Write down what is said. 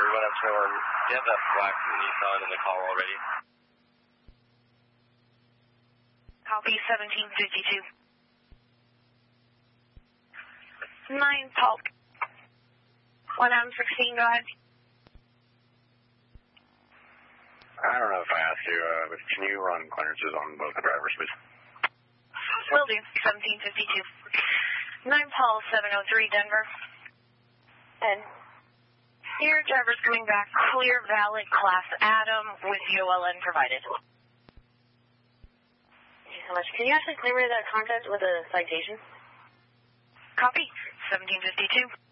31 do you have that black Nissan in the call already? Copy 1752. 9 Polk. 116, go ahead. I don't know if I asked you, but can you run clearances on both the drivers, please? Will do. 1752. 9 Paul 703 Denver. And your driver's coming back clear, valid, class Adam with ULN provided. Thank you so much. Can you actually clear that contact with a citation? Copy. 1752.